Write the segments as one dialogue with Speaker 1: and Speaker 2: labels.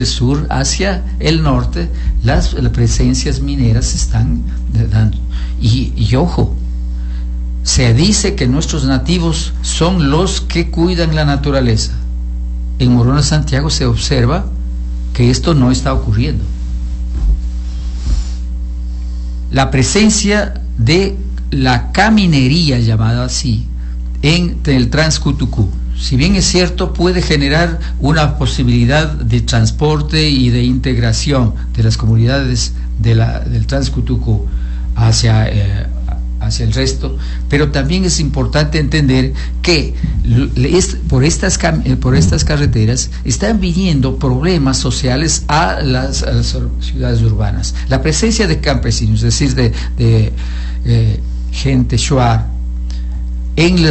Speaker 1: sur hacia el norte, las presencias mineras están dando. Y ojo, se dice que nuestros nativos son los que cuidan la naturaleza. En Morona, Santiago, se observa que esto no está ocurriendo. La presencia de la caminería, llamada así, en el Transcutucú, si bien es cierto, puede generar una posibilidad de transporte y de integración de las comunidades del Transcutucú hacia el resto, pero también es importante entender que por estas carreteras están viniendo problemas sociales a las ciudades urbanas. La presencia de campesinos, es decir, de gente shuar en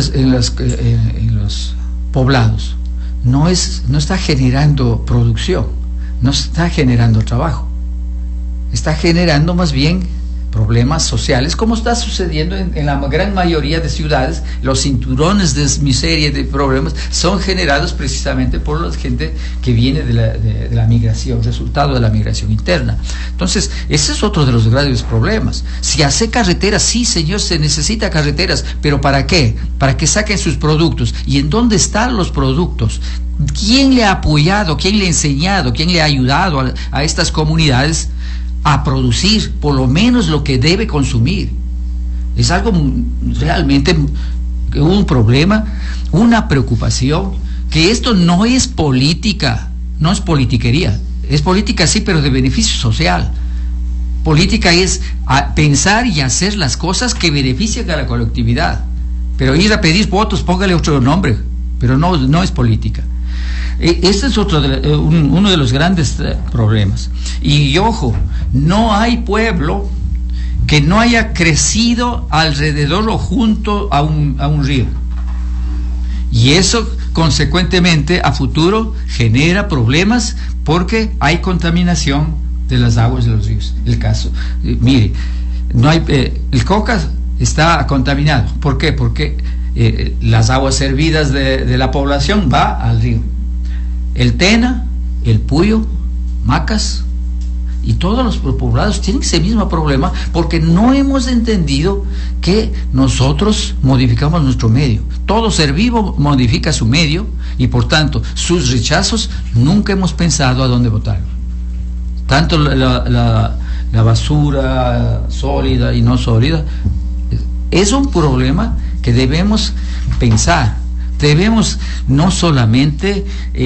Speaker 1: los poblados, no está generando producción, no está generando trabajo, está generando más bien problemas sociales, como está sucediendo en la gran mayoría de ciudades. Los cinturones de miseria, de problemas, son generados precisamente por la gente que viene de la migración, resultado de la migración interna. Entonces, ese es otro de los graves problemas. Si hace carreteras, sí, señor, se necesita carreteras, pero ¿para qué? Para que saquen sus productos. ¿Y en dónde están los productos? ¿Quién le ha apoyado, quién le ha enseñado, quién le ha ayudado a estas comunidades a producir por lo menos lo que debe consumir? Es algo realmente un problema, una preocupación, que esto no es política, no es politiquería, es política sí, pero de beneficio social. Política es pensar y hacer las cosas que benefician a la colectividad, pero ir a pedir votos, póngale otro nombre, pero no es política. Este es uno de los grandes problemas. Y ojo, no hay pueblo que no haya crecido alrededor o junto a un río. Y eso, consecuentemente, a futuro genera problemas porque hay contaminación de las aguas de los ríos. El caso, mire, el Coca está contaminado. ¿Por qué? Porque las aguas servidas de la población va al río. El Tena, el Puyo, Macas y todos los poblados tienen ese mismo problema porque no hemos entendido que nosotros modificamos nuestro medio. Todo ser vivo modifica su medio y por tanto sus rechazos nunca hemos pensado a dónde botarlo. Tanto la basura sólida y no sólida es un problema que debemos pensar. Debemos no solamente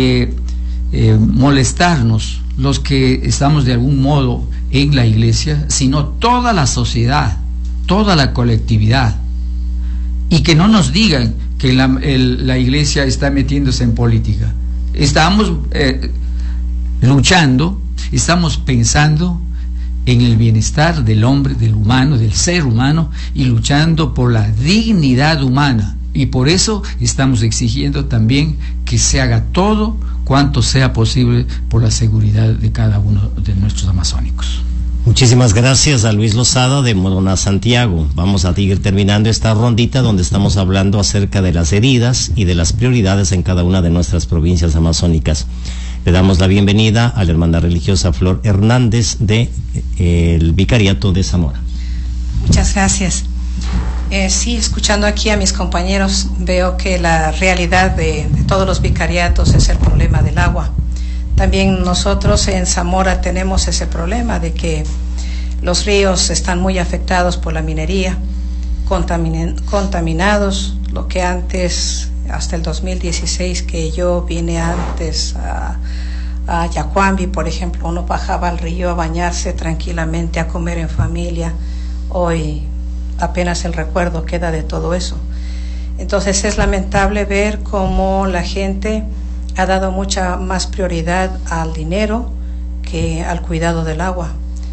Speaker 1: molestarnos los que estamos de algún modo en la iglesia, sino toda la sociedad, toda la colectividad, y que no nos digan que la iglesia está metiéndose en política. Estamos luchando, estamos pensando en el bienestar del hombre, del humano, del ser humano, y luchando por la dignidad humana. Y por eso estamos exigiendo también que se haga todo cuanto sea posible por la seguridad de cada uno de nuestros amazónicos.
Speaker 2: Muchísimas gracias a Luis Lozada de Morona, Santiago. Vamos a seguir terminando esta rondita donde estamos hablando acerca de las heridas y de las prioridades en cada una de nuestras provincias amazónicas. Le damos la bienvenida a la hermana religiosa Flor Hernández de el Vicariato de Zamora.
Speaker 3: Muchas gracias. Sí, escuchando aquí a mis compañeros, veo que la realidad de todos los vicariatos es el problema del agua. También nosotros en Zamora tenemos ese problema de que los ríos están muy afectados por la minería, contaminados, lo que antes, hasta el 2016, que yo vine antes a Yacuambi, por ejemplo, uno bajaba al río a bañarse tranquilamente, a comer en familia. Hoy apenas el recuerdo queda de todo eso. Entonces es lamentable ver cómo la gente ha dado mucha más prioridad al dinero que al cuidado del agua.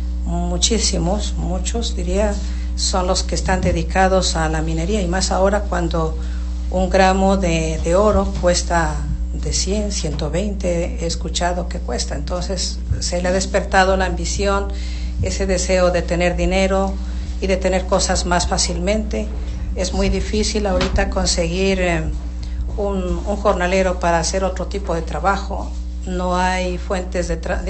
Speaker 3: Muchos diría, son los que están dedicados a la minería, y más ahora cuando un gramo de oro cuesta de 100, 120, he escuchado que cuesta. Entonces se le ha despertado la ambición, ese deseo de tener dinero y de tener cosas más fácilmente. Es muy difícil ahorita conseguir un jornalero para hacer otro tipo de trabajo. no hay fuentes de